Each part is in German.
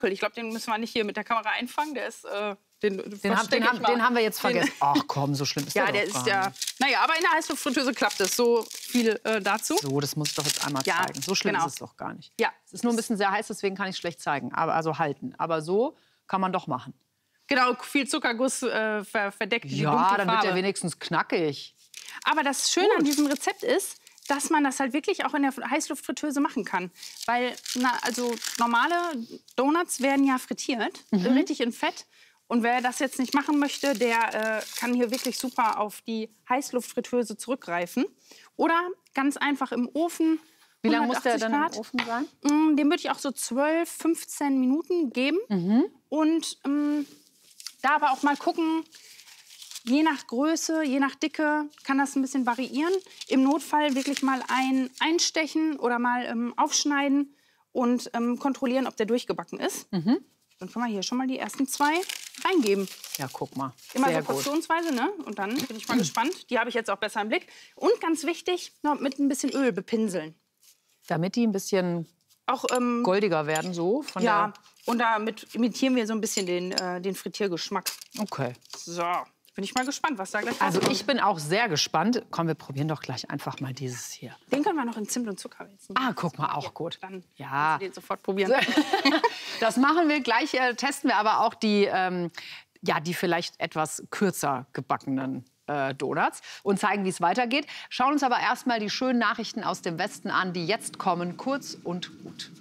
Ich glaube, den müssen wir nicht hier mit der Kamera einfangen. Der ist, den haben wir jetzt vergessen. Ach komm, so schlimm ist ja, der ist doch ja. gar nicht. Naja, aber in der Heißluftfritteuse klappt es. So viel dazu. So, das muss ich doch jetzt einmal zeigen. So schlimm ist es doch gar nicht. Ja. Es ist nur ein bisschen sehr heiß, deswegen kann ich es schlecht zeigen. Aber, also halten. Aber so kann man doch machen. Genau, viel Zuckerguss verdeckt die dunkle Ja, dann wird Farbe. der wenigstens knackig. Aber das Schöne an diesem Rezept ist, dass man das halt wirklich auch in der Heißluftfritteuse machen kann. Weil, also normale Donuts werden ja frittiert, richtig in Fett. Und wer das jetzt nicht machen möchte, der kann hier wirklich super auf die Heißluftfritteuse zurückgreifen. Oder ganz einfach im Ofen. Wie lange muss der dann Grad. im Ofen sein? Dem würde ich auch so 12, 15 Minuten geben. Und da aber auch mal gucken, je nach Größe, je nach Dicke kann das ein bisschen variieren. Im Notfall wirklich mal einstechen oder mal aufschneiden und kontrollieren, ob der durchgebacken ist. Dann können wir hier schon mal die ersten 2 reingeben. Ja, guck mal. Immer Sehr so portionsweise, ne? Und dann bin ich mal gespannt. Die habe ich jetzt auch besser im Blick. Und ganz wichtig, noch mit ein bisschen Öl bepinseln. Damit die ein bisschen auch goldiger werden, so? Von ja, und damit imitieren wir so ein bisschen den Frittiergeschmack. Okay. So, bin ich mal gespannt, was da gleich Also rauskommt. ich bin auch sehr gespannt. Komm, wir probieren doch gleich einfach mal dieses hier. Den können wir noch in Zimt und Zucker wälzen. Ah, guck mal, auch gut. Dann ja. kannst du den sofort probieren. Das machen wir gleich. Testen wir aber auch die vielleicht etwas kürzer gebackenen Donuts und zeigen, wie es weitergeht. Schauen uns aber erstmal die schönen Nachrichten aus dem Westen an, die jetzt kommen, kurz und gut.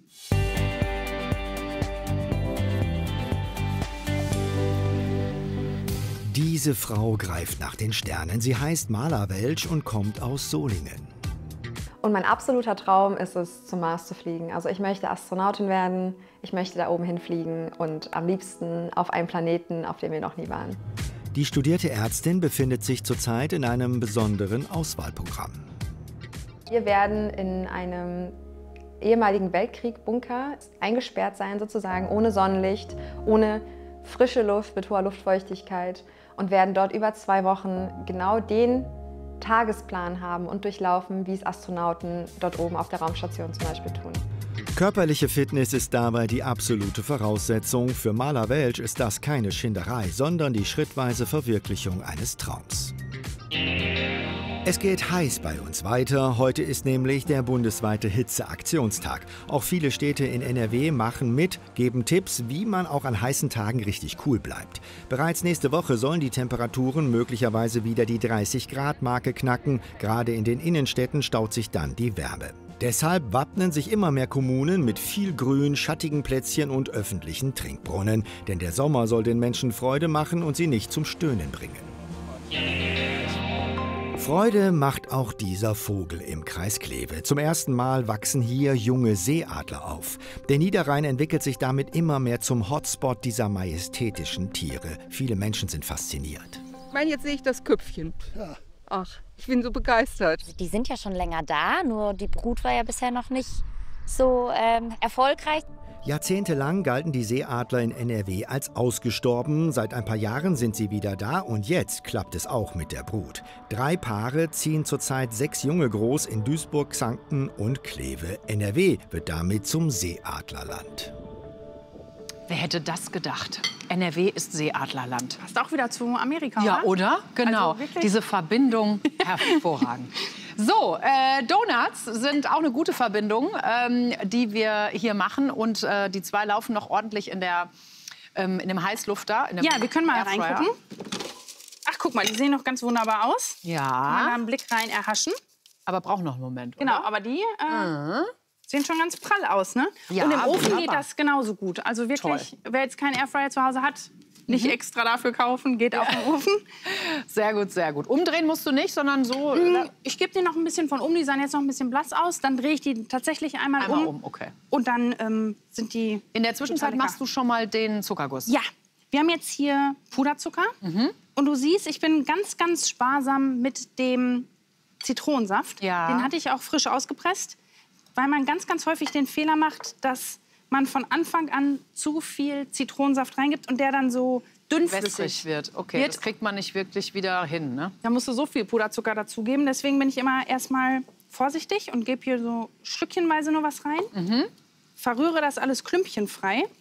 Diese Frau greift nach den Sternen. Sie heißt Marla Welsch und kommt aus Solingen. Und mein absoluter Traum ist es, zum Mars zu fliegen. Also ich möchte Astronautin werden, ich möchte da oben hinfliegen und am liebsten auf einem Planeten, auf dem wir noch nie waren. Die studierte Ärztin befindet sich zurzeit in einem besonderen Auswahlprogramm. Wir werden in einem ehemaligen Weltkrieg-Bunker eingesperrt sein, sozusagen, ohne Sonnenlicht, ohne frische Luft, mit hoher Luftfeuchtigkeit und werden dort über 2 Wochen genau den Tagesplan haben und durchlaufen, wie es Astronauten dort oben auf der Raumstation zum Beispiel tun. Körperliche Fitness ist dabei die absolute Voraussetzung. Für Marla Welsch ist das keine Schinderei, sondern die schrittweise Verwirklichung eines Traums. Es geht heiß bei uns weiter. Heute ist nämlich der bundesweite Hitzeaktionstag. Auch viele Städte in NRW machen mit, geben Tipps, wie man auch an heißen Tagen richtig cool bleibt. Bereits nächste Woche sollen die Temperaturen möglicherweise wieder die 30-Grad-Marke knacken. Gerade in den Innenstädten staut sich dann die Wärme. Deshalb wappnen sich immer mehr Kommunen mit viel Grün, schattigen Plätzchen und öffentlichen Trinkbrunnen. Denn der Sommer soll den Menschen Freude machen und sie nicht zum Stöhnen bringen. Freude macht auch dieser Vogel im Kreis Kleve. Zum ersten Mal wachsen hier junge Seeadler auf. Der Niederrhein entwickelt sich damit immer mehr zum Hotspot dieser majestätischen Tiere. Viele Menschen sind fasziniert. Ich meine, jetzt sehe ich das Köpfchen. Ja. Ach, ich bin so begeistert. Die sind ja schon länger da, nur die Brut war ja bisher noch nicht so erfolgreich. Jahrzehntelang galten die Seeadler in NRW als ausgestorben. Seit ein paar Jahren sind sie wieder da und jetzt klappt es auch mit der Brut. 3 Paare ziehen zurzeit 6 Junge groß in Duisburg, Xanten und Kleve. NRW wird damit zum Seeadlerland. Wer hätte das gedacht? NRW ist Seeadlerland. Passt auch wieder zu Amerika, Ja, oder? Genau. Also diese Verbindung, hervorragend. So, Donuts sind auch eine gute Verbindung, die wir hier machen. Und die 2 laufen noch ordentlich in dem Heißlufter. Ja, wir können mal reingucken. Ach, guck mal, die sehen noch ganz wunderbar aus. Ja. Mal da einen Blick rein erhaschen. Aber brauchen noch einen Moment, oder? Genau, aber die sehen schon ganz prall aus, ne? Ja, und im Ofen wunderbar. geht das genauso gut. Also wirklich, wer jetzt keinen Airfryer zu Hause hat, nicht extra dafür kaufen, geht auf den Ofen. Sehr gut, sehr gut. Umdrehen musst du nicht, sondern so... Ich gebe dir noch ein bisschen von um, die sahen jetzt noch ein bisschen blass aus. Dann drehe ich die tatsächlich einmal um. Okay. Und dann sind die... In der Zwischenzeit machst du schon mal den Zuckerguss. Ja, wir haben jetzt hier Puderzucker. Und du siehst, ich bin ganz, ganz sparsam mit dem Zitronensaft. Ja. Den hatte ich auch frisch ausgepresst, weil man ganz, ganz häufig den Fehler macht, dass man von Anfang an zu viel Zitronensaft reingibt und der dann so dünnflüssig wird. Okay, das kriegt man nicht wirklich wieder hin, ne? Da musst du so viel Puderzucker dazugeben. Deswegen bin ich immer erstmal vorsichtig und gebe hier so stückchenweise nur was rein. Verrühre das alles klümpchenfrei.